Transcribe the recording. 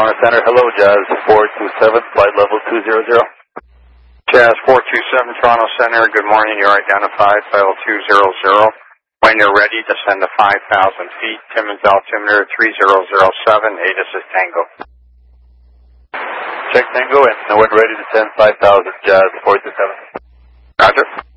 Toronto Center. Hello, Jazz 427, flight level 200. Jazz 427, Toronto Center. Good morning. You're identified, flight level 200. When you're ready, descend to 5,000 feet. Timmins altimeter 3007. ATIS is Tango. Check Tango, and when ready to send 5,000, Jazz 427. Roger.